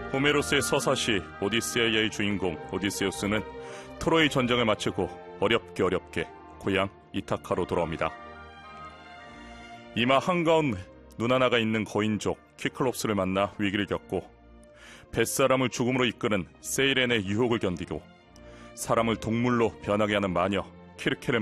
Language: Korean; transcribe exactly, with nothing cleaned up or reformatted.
호메로스의 서사시 오디세이아의 주인공 오디세우스는 트로이 전쟁을 마치고 어렵게 어렵게 고향 이타카로 돌아옵니다. 이마 한가운 눈하나가 있는 거인족 키클롭스를 만나 위기를 겪고 뱃사람을 죽음으로 이끄는 세이렌의 유혹을 견디고 사람을 동물로 변하게 하는 마녀 키르케를